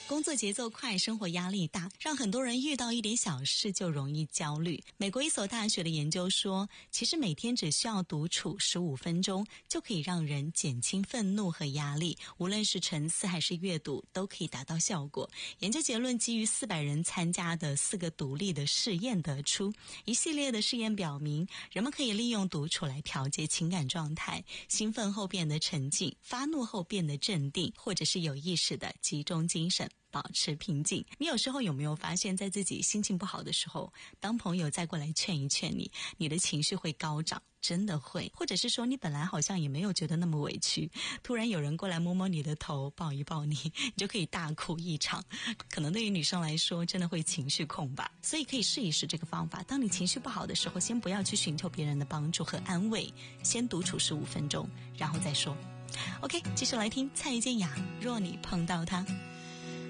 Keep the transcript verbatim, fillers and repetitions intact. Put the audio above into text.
工作节奏快，生活压力大，让很多人遇到一点小事就容易焦虑。美国一所大学的研究说，其实每天只需要独处十五分钟，就可以让人减轻愤怒和压力，无论是沉思还是阅读，都可以达到效果。研究结论基于四百人参加的四个独立的试验得出，一系列的试验表明，人们可以利用独处来调节情感状态，兴奋后变得沉静，发怒后变得镇定，或者是有意识的集中精神，保持平静。你有时候有没有发现，在自己心情不好的时候，当朋友再过来劝一劝你，你的情绪会高涨，真的会。或者是说，你本来好像也没有觉得那么委屈，突然有人过来摸摸你的头，抱一抱你，你就可以大哭一场。可能对于女生来说，真的会情绪控吧。所以可以试一试这个方法。当你情绪不好的时候，先不要去寻求别人的帮助和安慰，先独处十五分钟，然后再说。OK， 继续来听蔡健雅，若你碰到他。